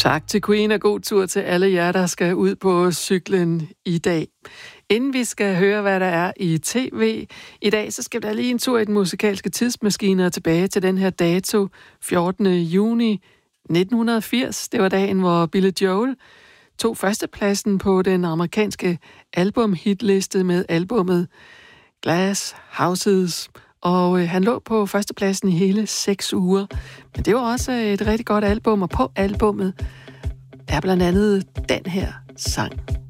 Tak til Queen, og god tur til alle jer, der skal ud på cyklen i dag. Inden vi skal høre, hvad der er i tv i dag, så skal der lige en tur i den musikalske tidsmaskine og tilbage til den her dato, 14. juni 1980. Det var dagen, hvor Billy Joel tog førstepladsen på den amerikanske albumhitliste med albummet Glass Houses. Og han lå på førstepladsen i hele 6 uger. Men det var også et rigtig godt album, og på albummet er blandt andet den her sang.